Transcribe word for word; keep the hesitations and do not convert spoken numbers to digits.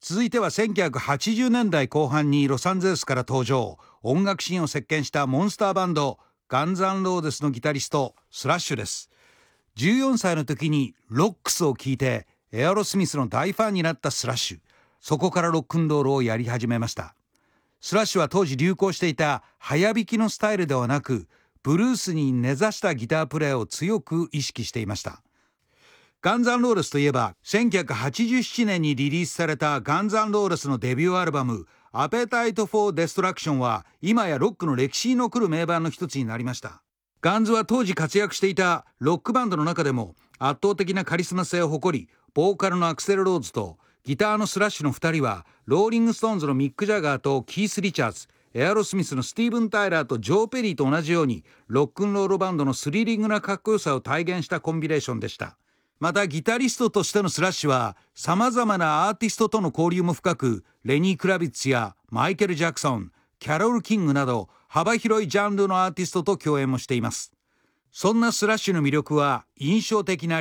続いてはせんきゅうひゃくはちじゅうねんだいこう半にロサンゼルスから登場、音楽シーンを席巻したモンスターバンドガンズ&ローゼスのギタリストスラッシュです。じゅうよんさいの時にロックスを聴いてエアロスミスの大ファンになったスラッシュ。そこからロックンロールをやり始めました。スラッシュは当時流行していた早弾きのスタイルではなく、ブルースに根ざしたギタープレイを強く意識していました。ガンズ&ローゼスといえばせんきゅうひゃくはちじゅうななねんにリリースされたガンズ&ローゼスのデビューアルバムアペタイト・フォー・デストラクションは今やロックの歴史に残る名盤の一つになりました。ガンズは当時活躍していたロックバンドの中でも圧倒的なカリスマ性を誇り、ボーカルのアクセル・ローズとギターのスラッシュのふたりはローリング・ストーンズのミック・ジャガーとキース・リチャーズ、エアロスミスのスティーブン・タイラーとジョー・ペリーと同じようにロックンロールバンドのスリリングなかっこよさを体現したコンビネーションでした。またギタリストとしてのスラッシュはさまざまなアーティストとの交流も深く、レニー・クラビッツやマイケル・ジャクソン、キャロル・キングなど幅広いジャンルのアーティストと共演もしています。そんなスラッシュの魅力は印象的な